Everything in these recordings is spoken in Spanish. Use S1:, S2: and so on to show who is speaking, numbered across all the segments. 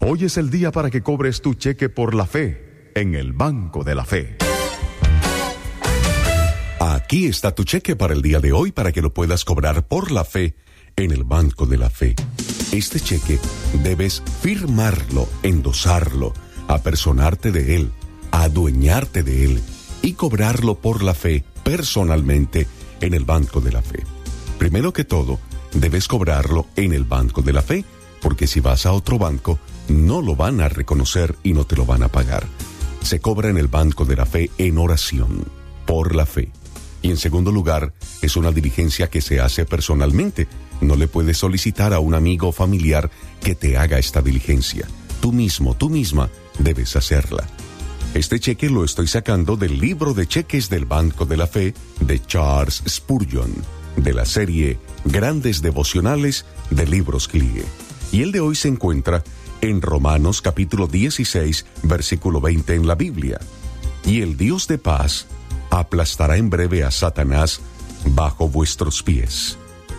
S1: Hoy es el día para que cobres tu cheque por la fe en el Banco de la Fe.
S2: Aquí está tu cheque para el día de hoy para que lo puedas cobrar por la fe en el Banco de la Fe. Este cheque debes firmarlo, endosarlo, apersonarte de él, adueñarte de él y cobrarlo por la fe personalmente en el Banco de la Fe. Primero que todo, debes cobrarlo en el Banco de la Fe, porque si vas a otro banco, no lo van a reconocer y no te lo van a pagar. Se cobra en el Banco de la Fe en oración, por la fe. Y en segundo lugar, es una diligencia que se hace personalmente. No le puedes solicitar a un amigo o familiar que te haga esta diligencia. Tú mismo, tú misma, debes hacerla. Este cheque lo estoy sacando del libro de cheques del Banco de la Fe de Charles Spurgeon, de la serie Grandes Devocionales de Libros Clie. Y el de hoy se encuentra en Romanos capítulo 16, versículo 20 en la Biblia. Y el Dios de paz aplastará en breve a Satanás bajo vuestros pies.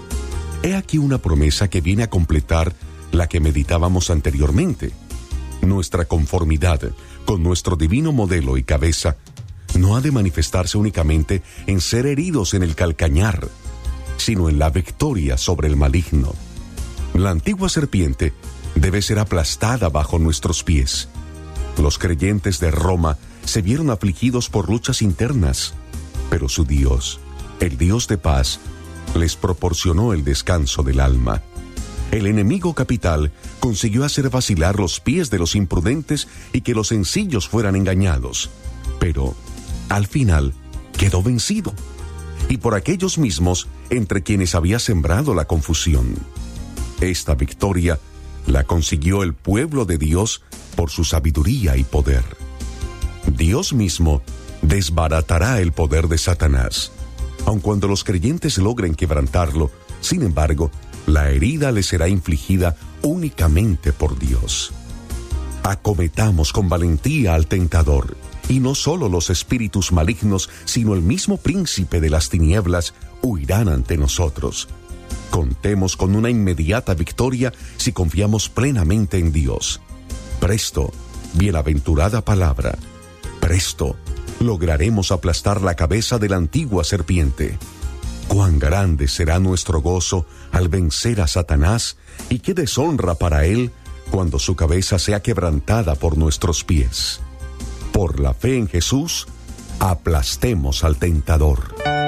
S2: He aquí una promesa que viene a completar la que meditábamos anteriormente. Nuestra conformidad con nuestro divino modelo y cabeza no ha de manifestarse únicamente en ser heridos en el calcañar, sino en la victoria sobre el maligno. La antigua serpiente debe ser aplastada bajo nuestros pies. Los creyentes de Roma se vieron afligidos por luchas internas, pero su Dios, el Dios de paz, les proporcionó el descanso del alma. El enemigo capital consiguió hacer vacilar los pies de los imprudentes y que los sencillos fueran engañados, pero al final quedó vencido, y por aquellos mismos entre quienes había sembrado la confusión. Esta victoria la consiguió el pueblo de Dios por su sabiduría y poder. Dios mismo desbaratará el poder de Satanás. Aun cuando los creyentes logren quebrantarlo, sin embargo, la herida les será infligida únicamente por Dios. Acometamos con valentía al tentador, y no solo los espíritus malignos, sino el mismo príncipe de las tinieblas huirán ante nosotros. Contemos con una inmediata victoria si confiamos plenamente en Dios. Presto, bienaventurada palabra. Presto, lograremos aplastar la cabeza de la antigua serpiente. Cuán grande será nuestro gozo al vencer a Satanás, y qué deshonra para él cuando su cabeza sea quebrantada por nuestros pies. Por la fe en Jesús, aplastemos al tentador.